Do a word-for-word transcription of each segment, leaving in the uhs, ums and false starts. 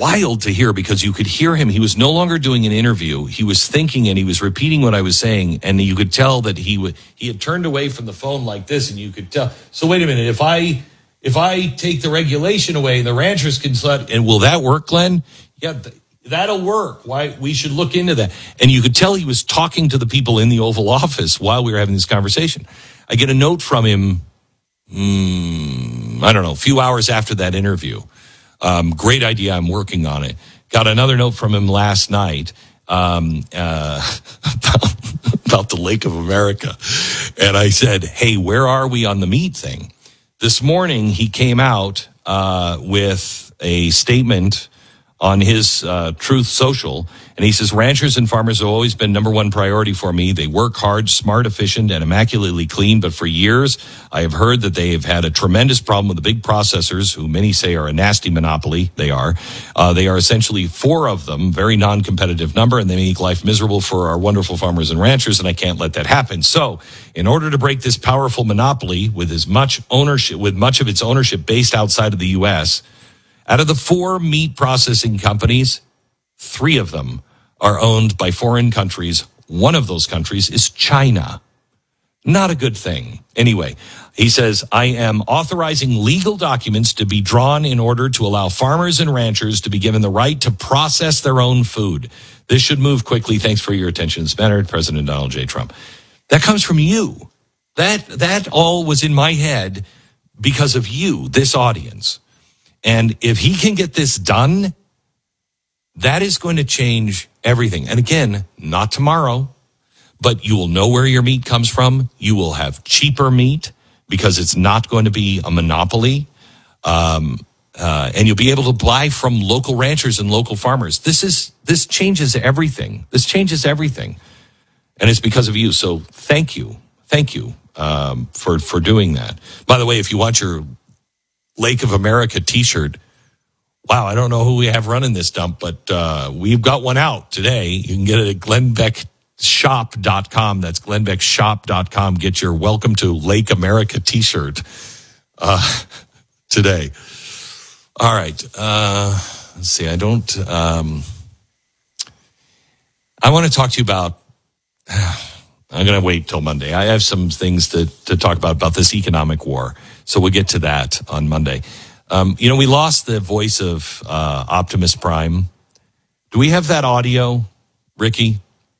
wild to hear because you could hear him. He was no longer doing an interview. He was thinking and he was repeating what I was saying. And you could tell that he would, he had turned away from the phone like this, and you could tell. So wait a minute, if I, if I take the regulation away, the ranchers can let, and will that work, Glenn? Yeah, that'll work. Why? We should look into that. And you could tell he was talking to the people in the Oval Office while we were having this conversation. I get a note from him, mm, I don't know, a few hours after that interview. Um, great idea. I'm working on it. Got another note from him last night um, uh, about, about the Lake of America. And I said, hey, where are we on the meat thing? This morning, he came out uh, with a statement on his uh, Truth Social, and he says, ranchers and farmers have always been number one priority for me. They work hard, smart, efficient, and immaculately clean, but for years, I have heard that they have had a tremendous problem with the big processors, who many say are a nasty monopoly. They are. Uh, they are essentially four of them, very non-competitive number, and they make life miserable for our wonderful farmers and ranchers, and I can't let that happen. So, in order to break this powerful monopoly with as much ownership, with much of its ownership based outside of the U S, out of the four meat processing companies, three of them are owned by foreign countries. One of those countries is China. Not a good thing. Anyway, he says, I am authorizing legal documents to be drawn in order to allow farmers and ranchers to be given the right to process their own food. This should move quickly. Thanks for your attention. It's Banner, President Donald J. Trump. That comes from you. That, that all was in my head because of you, this audience. And if he can get this done, that is going to change everything. And again, not tomorrow, but you will know where your meat comes from. You will have cheaper meat because it's not going to be a monopoly. Um, uh, and you'll be able to buy from local ranchers and local farmers. This is, this changes everything. This changes everything. And it's because of you. So thank you. Thank you, um, for, for doing that. By the way, if you want your Lake of America t-shirt. Wow, I don't know who we have running this dump, but uh, we've got one out today. You can get it at glenn beck shop dot com. That's glenn beck shop dot com. Get your Welcome to Lake America t-shirt uh, today. All right. Uh, let's see. I don't... Um, I want to talk to you about... I'm going to wait till Monday. I have some things to, to talk about, about this economic war. So we'll get to that on Monday. Um, you know, we lost the voice of uh, Optimus Prime. Do we have that audio, Ricky?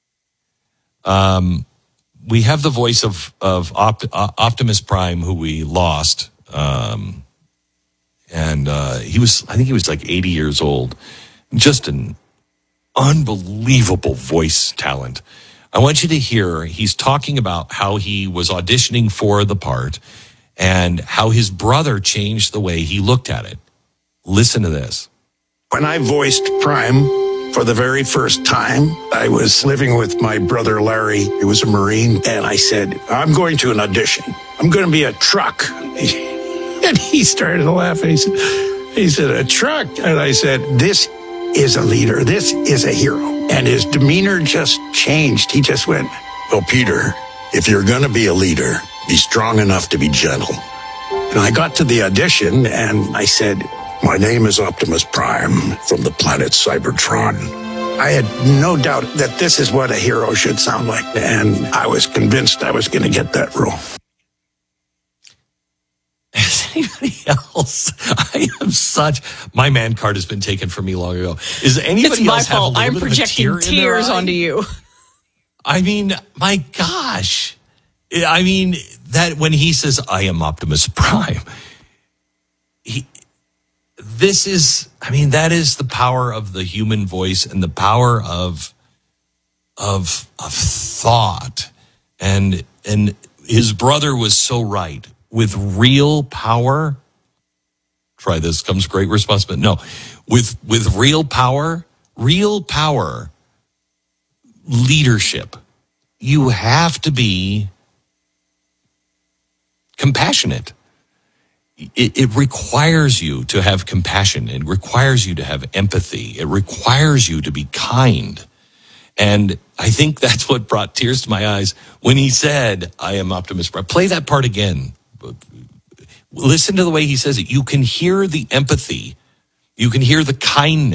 Um, we have the voice of, of Opt- uh, Optimus Prime, who we lost. Um, and uh, he was, I think he was like eighty years old. Just an unbelievable voice talent. I want you to hear, he's talking about how he was auditioning for the part and how his brother changed the way he looked at it. Listen to this. When I voiced Prime for the very first time, I was living with my brother Larry. He was a Marine. And I said, I'm going to an audition. I'm going to be a truck. And he started laughing. He said, he said, a truck? And I said, this is a leader. This is a hero. And his demeanor just changed. He just went, well, Peter, if you're going to be a leader, be strong enough to be gentle. And I got to the audition and I said, my name is Optimus Prime from the planet Cybertron. I had no doubt that this is what a hero should sound like. And I was convinced I was going to get that role. Is anybody else? I am such... My man card has been taken from me long ago. Is anybody it's my else fault. have a I'm little projecting bit of a tear tears in their eye? onto you. I mean, my gosh. I mean, that when he says, I am Optimus Prime, he, this is, I mean, that is the power of the human voice and the power of, of, of thought. And, and his brother was so right. With real power, try this, comes great responsibility. No, with, with real power, real power, leadership, you have to be compassionate. It, it requires you to have compassion. It requires you to have empathy. It requires you to be kind. And I think that's what brought tears to my eyes when he said, I am Optimus Prime. Play that part again. Listen to the way he says it. You can hear the empathy. You can hear the kindness.